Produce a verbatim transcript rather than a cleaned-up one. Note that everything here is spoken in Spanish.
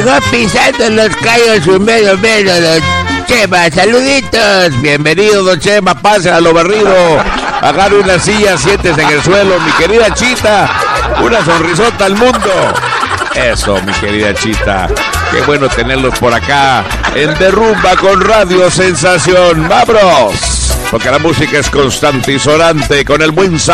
Llegó pisando los callos un medio medio, don Chema. Saluditos. Bienvenido, don Chema. Pase a lo barrido. Agarre una silla, siéntese en el suelo. Mi querida Chita, una sonrisota al mundo. Eso, mi querida Chita. Qué bueno tenerlos por acá en Derrumba con Radio Sensación. ¡Vámonos! Porque la música es constante y sonante con el buen sabor.